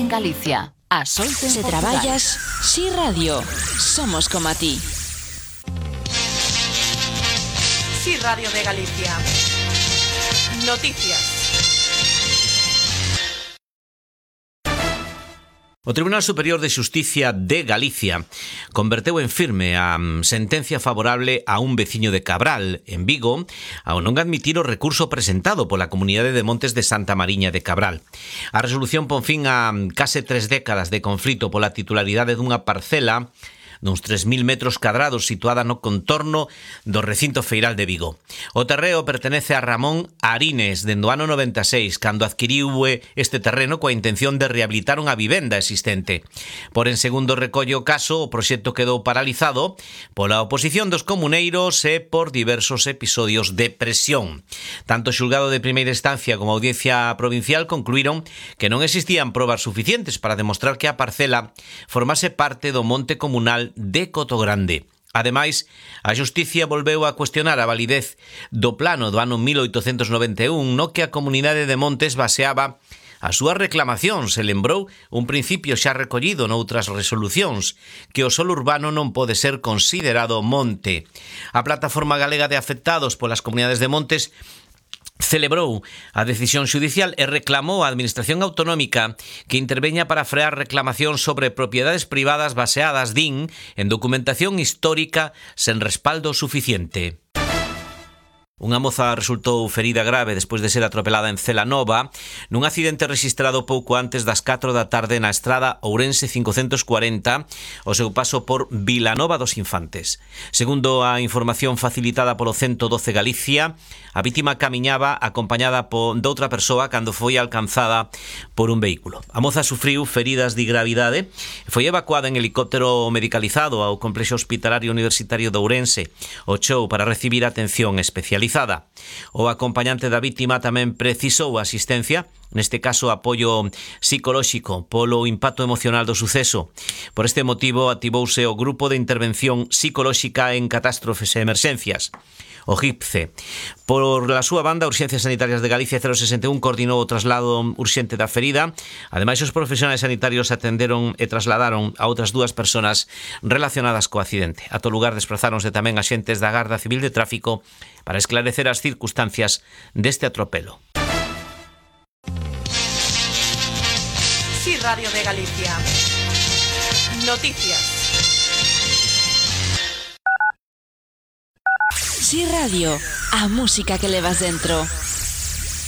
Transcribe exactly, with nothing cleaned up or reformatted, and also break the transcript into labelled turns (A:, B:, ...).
A: Galicia. A solta en
B: Se
A: Portugal.
B: traballas, Si Radio. Somos como a ti.
C: Si Radio de Galicia. Noticias.
D: O Tribunal Superior de Xusticia de Galicia converteu en firme a sentencia favorable a un veciño de Cabral, en Vigo, ao non admitir o recurso presentado pola Comunidade de Montes de Santa Mariña de Cabral. A resolución pon fin a case tres décadas de conflito pola titularidade dunha parcela duns tres mil metros cadrados situada no contorno do recinto feiral de Vigo. O terreo pertenece a Ramón Arines dende o ano noventa e seis, cando adquiriu este terreno coa intención de rehabilitar unha vivenda existente. Por en segundo recollo o caso, o proxecto quedou paralizado pola oposición dos comuneiros e por diversos episodios de presión. Tanto o xulgado de primeira instancia como a audiencia provincial concluíron que non existían probas suficientes para demostrar que a parcela formase parte do monte comunal de Cotogrande. Ademais, a Xusticia volveu a cuestionar a validez do plano do ano mil oitocentos noventa e un no que a Comunidade de Montes baseaba a súa reclamación. Se lembrou un principio xa recollido noutras resolucións, que o solo urbano non pode ser considerado monte. A Plataforma Galega de Afectados polas Comunidades de Montes celebrou a decisión xudicial e reclamou á Administración Autonómica que interveña para frear reclamacións sobre propiedades privadas baseadas, din, en documentación histórica sen respaldo suficiente. Unha moza resultou ferida grave despois de ser atropelada en Celanova nun accidente rexistrado pouco antes das catro da tarde na estrada Ourense cincocentos cuarenta ao seu paso por Vilanova dos Infantes. Segundo a información facilitada polo ciento doce Galicia, a vítima camiñaba acompañada por doutra persoa cando foi alcanzada por un vehículo. A moza sufriu feridas de gravidade e foi evacuada en helicóptero medicalizado ao complexo hospitalario universitario de Ourense, o Chou, para recibir atención especializada. O acompañante da vítima tamén precisou asistencia, neste caso apoio psicolóxico polo impacto emocional do suceso. Por este motivo activouse o Grupo de Intervención Psicolóxica en Catástrofes e Emerxencias, o G I P C E. Por la súa banda, Urxencias Sanitarias de Galicia cero sesenta e un coordinou o traslado urxente da ferida. Ademais, os profesionais sanitarios atenderon e trasladaron a outras dúas persoas relacionadas co accidente. A todo lugar desprazáronse tamén axentes da Garda Civil de Tráfico para esclarecer as circunstancias deste atropelo.
C: Si Radio de Galicia. Noticias.
B: Si Radio, a música que levas dentro.